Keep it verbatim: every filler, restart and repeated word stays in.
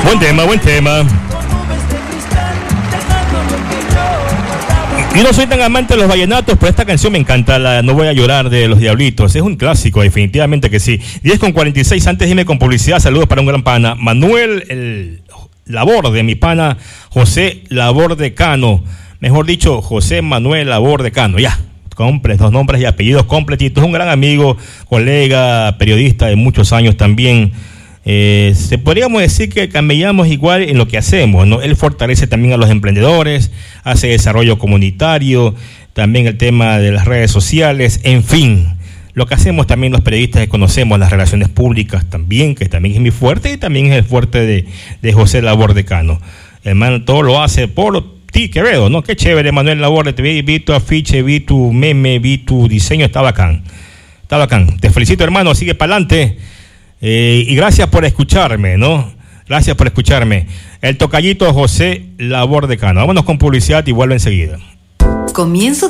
Buen tema, buen tema. Yo no soy tan amante de los vallenatos, pero esta canción me encanta, la No Voy a Llorar de Los Diablitos. Es un clásico, definitivamente que sí. diez con cuarenta y seis, antes de irme con publicidad, saludos para un gran pana. Manuel el Laborde, mi pana José Laborde Cano. Mejor dicho, José Manuel Laborde Cano, ya. Completos, los nombres y apellidos completitos. Un gran amigo, colega, periodista de muchos años también. Eh, se podríamos decir que camellamos igual en lo que hacemos, ¿no? Él fortalece también a los emprendedores, hace desarrollo comunitario, también el tema de las redes sociales, en fin, lo que hacemos también los periodistas que conocemos las relaciones públicas también, que también es mi fuerte y también es el fuerte de, de José Laborde Cano. Hermano, todo lo hace por ti, Quevedo, ¿no? Qué chévere, Manuel Laborde, te vi, vi tu afiche, vi tu meme, vi tu diseño, está bacán, está bacán. Te felicito, hermano, sigue para adelante. Eh, y gracias por escucharme, ¿no? Gracias por escucharme. El tocallito José Laborde Cano. Vámonos con publicidad y vuelvo enseguida. Comienzo